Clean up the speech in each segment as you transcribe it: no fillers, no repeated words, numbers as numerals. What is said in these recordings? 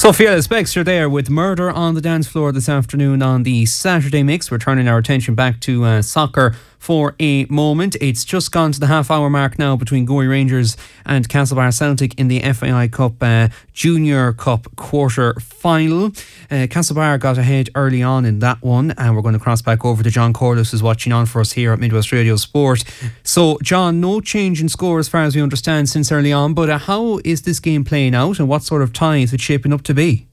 Sophia Specs, you're there with Murder on the Dance Floor this afternoon on the Saturday Mix. We're turning our attention back to soccer for a moment. It's just gone to the half-hour mark now between Gorey Rangers and Castlebar Celtic in the FAI Cup Junior Cup quarter-final. Castlebar got ahead early on in that one, and we're going to cross back over to John Corliss, who's watching on for us here at Midwest Radio Sport. So, John, no change in score as far as we understand since early on, but how is this game playing out, and what sort of tie is it shaping up to be?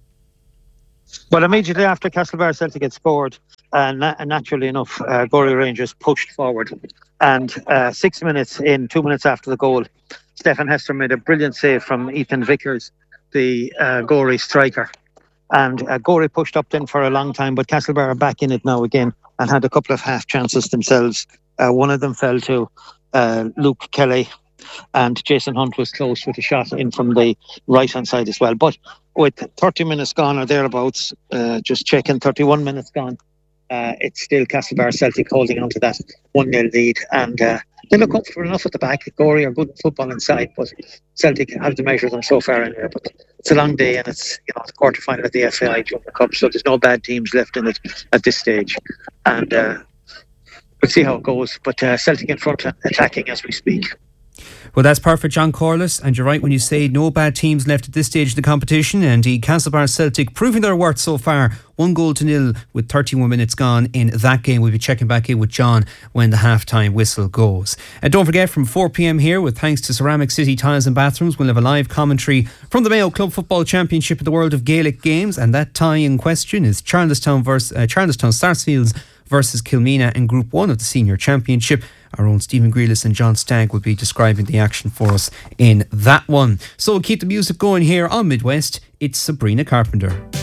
Well, immediately after Castlebar Celtic had scored, naturally enough, Gorey Rangers pushed forward. And 6 minutes in, 2 minutes after the goal, Stefan Hester made a brilliant save from Ethan Vickers, the Gorey striker. And Gorey pushed up then for a long time, but Castlebar are back in it now again and had a couple of half chances themselves. One of them fell to Luke Kelly, and Jason Hunt was close with a shot in from the right-hand side as well. But with 30 minutes gone or thereabouts, just checking, 31 minutes gone, it's still Castlebar Celtic holding on to that 1-0 lead. And they look up for enough at the back. Gorey are good at football inside, but Celtic have to measure them so far anyway. But it's a long day, and it's the quarter-final of the FAI Junior Cup, so there's no bad teams left in it at this stage. And we'll see how it goes. But Celtic in front, attacking as we speak. Well, that's perfect, John Corliss, and you're right when you say no bad teams left at this stage of the competition. And the Castlebar Celtic proving their worth so far, 1-0 with 31 minutes gone in that game. We'll be checking back in with John when the half-time whistle goes. And don't forget, from 4 p.m. here, with thanks to Ceramic City Tiles and Bathrooms, we'll have a live commentary from the Mayo Club Football Championship in the world of Gaelic games, and that tie in question is Charlestown Sarsfields versus Kilmena in Group 1 of the Senior Championship. Our own Stephen Grealis and John Stagg will be describing the action for us in that one. So keep the music going here on Midwest. It's Sabrina Carpenter.